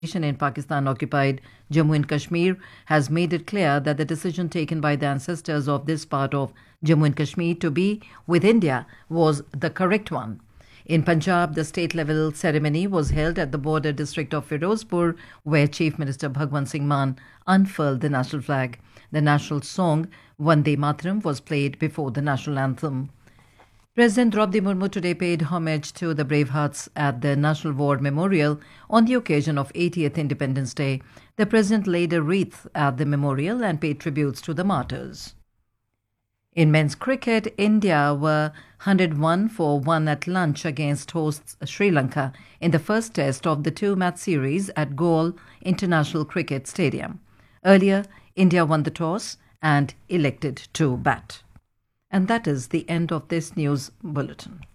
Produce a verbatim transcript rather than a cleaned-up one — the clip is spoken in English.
in Pakistan-occupied Jammu and Kashmir has made it clear that the decision taken by the ancestors of this part of Jammu and Kashmir to be with India was the correct one. In Punjab, the state-level ceremony was held at the border district of Firozpur, where Chief Minister Bhagwant Singh Mann unfurled the national flag. The national song, Vande Mataram, was played before the national anthem. President Draupadi Murmu today paid homage to the bravehearts at the National War Memorial on the occasion of eightieth Independence Day. The President laid a wreath at the memorial and paid tributes to the martyrs. In men's cricket, India were one hundred one for one at lunch against hosts Sri Lanka in the first test of the two-match series at Galle International Cricket Stadium. Earlier, India won the toss and elected to bat. And that is the end of this news bulletin.